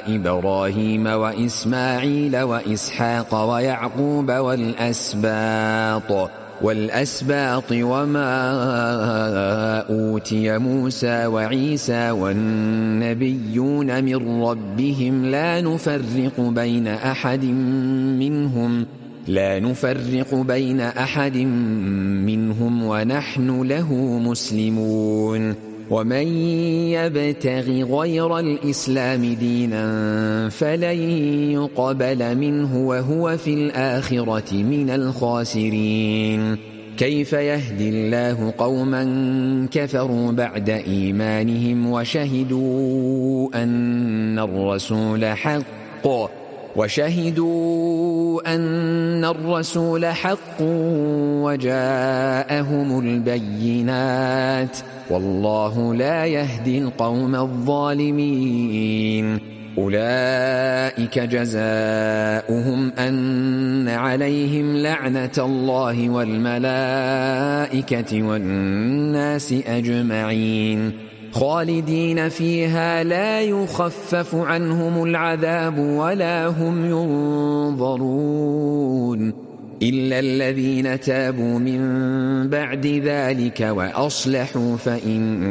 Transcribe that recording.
إبراهيم وإسماعيل وإسحاق ويعقوب والأسباط وما أوتي موسى وعيسى والنبيون من ربهم لا نفرق بين أحد منهم ونحن له مسلمون ومن يبتغ غير الإسلام دينا فلن يقبل منه وهو في الآخرة من الخاسرين كيف يهدي الله قوما كفروا بعد إيمانهم وشهدوا أن الرسول حق وجاءهم البينات والله لا يهدي القوم الظالمين أولئك جزاؤهم أن عليهم لعنة الله والملائكة والناس أجمعين خالدين فيها لا يخفف عنهم العذاب ولا هم ينظرون إلا الذين تابوا من بعد ذلك وأصلحوا فإن